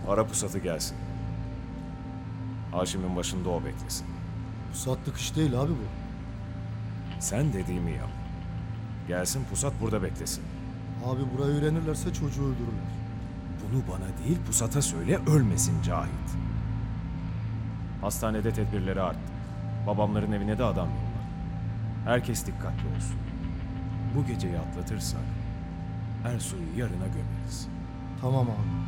Ara Pusat'ı gelsin. Haşim'in başında o beklesin. Pusatlık iş değil abi bu. Sen dediğimi yap. Gelsin Pusat burada beklesin. Abi burayı öğrenirlerse çocuğu öldürürler. Bunu bana değil Pusat'a söyle, ölmesin Cahit. Hastanede tedbirleri arttı. Babamların evine de adam yolladı. Herkes dikkatli olsun. Bu geceyi atlatırsak Ersoy'u yarına gömeriz. Tamam abi.